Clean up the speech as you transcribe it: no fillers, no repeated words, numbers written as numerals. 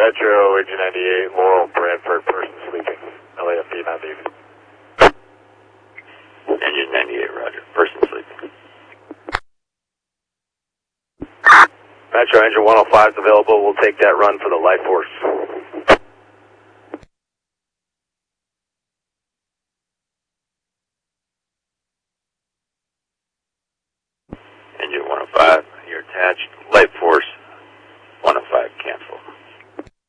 Metro, Engine 98, Laurel, Bradford, person sleeping. LAFD, not David. Engine 98, roger. Person sleeping. Metro, Engine 105 is available. We'll take that run for the Life Force. Engine 105, you're attached. Light Force